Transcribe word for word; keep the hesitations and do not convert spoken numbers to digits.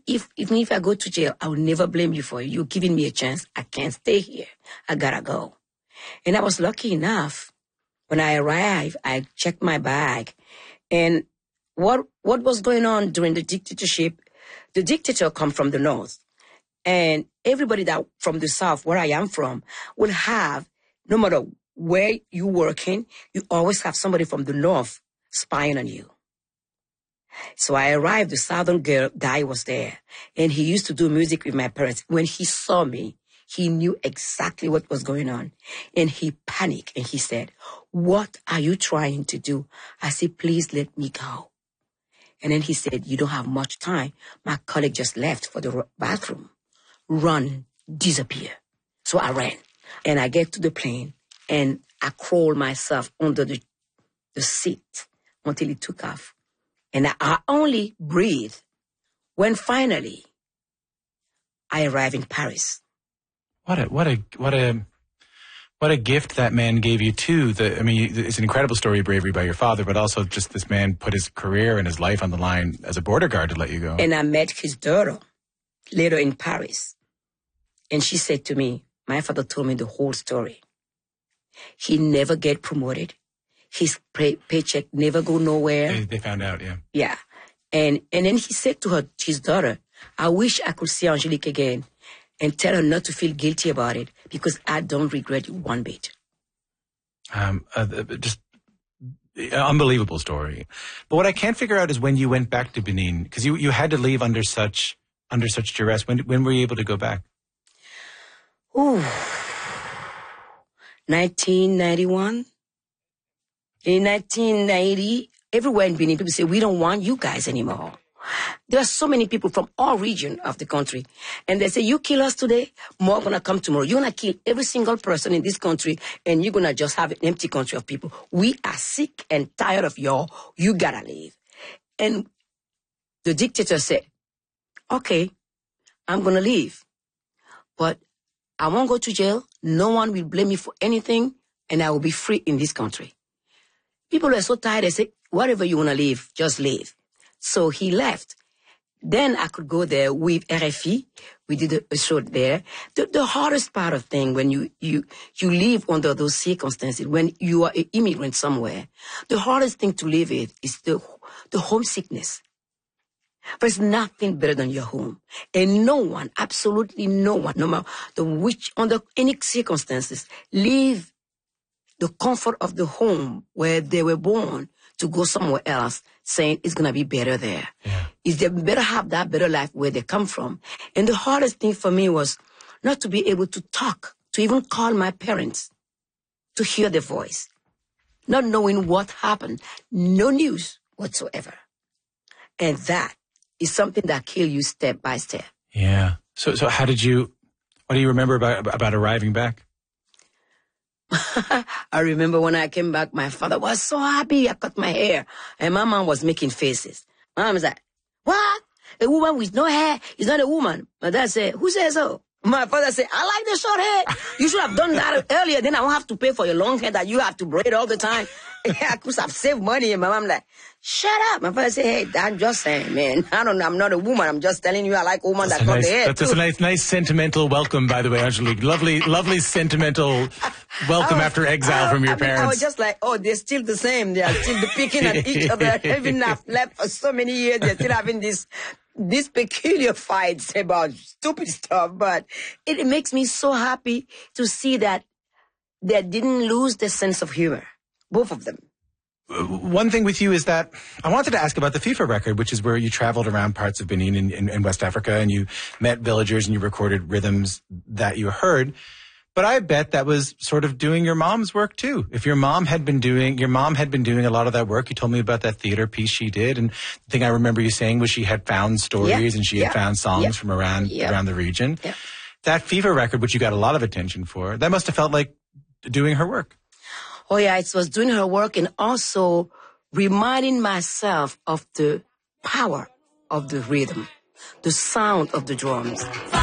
if even if I go to jail, I will never blame you for it. You're giving me a chance. I can't stay here. I gotta go. And I was lucky enough. When I arrived, I checked my bag. And what what was going on during the dictatorship, the dictator come from the north. And everybody that from the south, where I am from, will have, no matter where you're working, you always have somebody from the north spying on you. So I arrived, the southern girl, guy was there. And he used to do music with my parents. When he saw me, he knew exactly what was going on. And he panicked and he said, what are you trying to do? I said, please let me go. And then he said, you don't have much time. My colleague just left for the bathroom. Run, disappear. So I ran. And I get to the plane and I crawl myself under the, the seat until it took off. And I, I only breathe when finally I arrive in Paris. What a, what a, what a, what a gift that man gave you too. The, I mean, it's an incredible story of bravery by your father, but also just this man put his career and his life on the line as a border guard to let you go. And I met his daughter later in Paris. And she said to me, my father told me the whole story. He never get promoted. His pay- paycheck never go nowhere. They, they found out, yeah. Yeah. And and then he said to her, his daughter, I wish I could see Angelique again and tell her not to feel guilty about it because I don't regret it one bit. Um, uh, just unbelievable story. But what I can't figure out is when you went back to Benin, because you, you had to leave under such under such duress. When when were you able to go back? Ooh, nineteen ninety-one. In nineteen ninety, everywhere in Benin, people say, we don't want you guys anymore. There are so many people from all regions of the country. And they say, you kill us today, more going to come tomorrow. You're going to kill every single person in this country, and you're going to just have an empty country of people. We are sick and tired of y'all. You got to leave. And the dictator said, okay, I'm going to leave. But I won't go to jail. No one will blame me for anything, and I will be free in this country. People were so tired, they said, whatever you want to leave, just leave. So he left. Then I could go there with R F I. We did a, a show there. The, the hardest part of thing when you, you, you live under those circumstances, when you are an immigrant somewhere, the hardest thing to live with is the, the homesickness. There's nothing better than your home. And no one, absolutely no one, no matter the which, under any circumstances, leave the comfort of the home where they were born to go somewhere else, saying it's going to be better there. Yeah. Is they better have that better life where they come from. And the hardest thing for me was not to be able to talk, to even call my parents, to hear their voice, not knowing what happened, no news whatsoever. And that is something that kills you step by step. Yeah. So, so how did you, what do you remember about, about arriving back? I remember when I came back, my father was so happy. I cut my hair. And my mom was making faces. My mom was like, what? A woman with no hair is not a woman. My dad said, who says so? My father said, I like the short hair. You should have done that earlier. Then I won't have to pay for your long hair that you have to braid all the time. I could have saved money. And my mom like, shut up. My father said, hey, I'm just saying, man. I don't know. I'm not a woman. I'm just telling you I like a woman That's that cut nice, the hair. That's just a nice, nice sentimental welcome, by the way, Angelique. Lovely, lovely sentimental welcome was, after exile I, from your I mean, parents. I was just like, oh, they're still the same. They are still picking at each other. Even after left for so many years, they're still having this these peculiar fights about stupid stuff. But it, it makes me so happy to see that they didn't lose their sense of humor, both of them. One thing with you is that I wanted to ask about the FIFA record, which is where you traveled around parts of Benin in, in, in West Africa and you met villagers and you recorded rhythms that you heard. But I bet that was sort of doing your mom's work too. If your mom had been doing, your mom had been doing a lot of that work. You told me about that theater piece she did. And the thing I remember you saying was she had found stories yeah, and she yeah, had found songs yeah, from around, yeah. around the region. Yeah. That FIFA record, which you got a lot of attention for, that must have felt like doing her work. Oh yeah, it was doing her work and also reminding myself of the power of the rhythm, the sound of the drums.